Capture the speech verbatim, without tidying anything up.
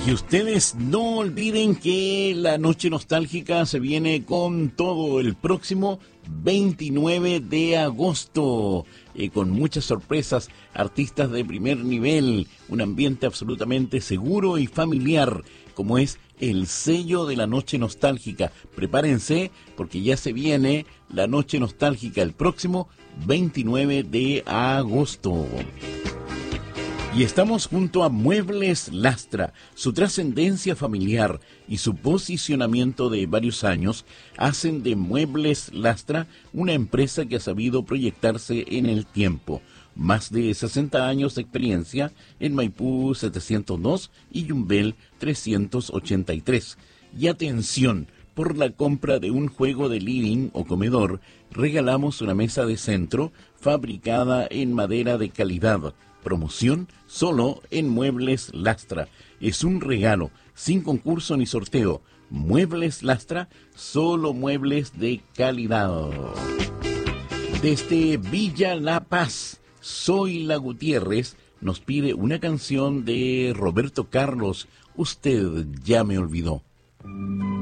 Y ustedes no olviden que la noche nostálgica se viene con todo el próximo veintinueve de agosto, eh, con muchas sorpresas, artistas de primer nivel, un ambiente absolutamente seguro y familiar, como es el sello de la noche nostálgica. Prepárense porque ya se viene la noche nostálgica el próximo veintinueve de agosto. Y estamos junto a Muebles Lastra. Su trascendencia familiar y su posicionamiento de varios años hacen de Muebles Lastra una empresa que ha sabido proyectarse en el tiempo. Más de sesenta años de experiencia en Maipú setecientos dos y Yumbel trescientos ochenta y tres. Y atención, por la compra de un juego de living o comedor, regalamos una mesa de centro fabricada en madera de calidad. Promoción solo en Muebles Lastra. Es un regalo, sin concurso ni sorteo. Muebles Lastra, solo muebles de calidad. Desde Villa La Paz, Zoila Gutiérrez nos pide una canción de Roberto Carlos, Usted ya me olvidó.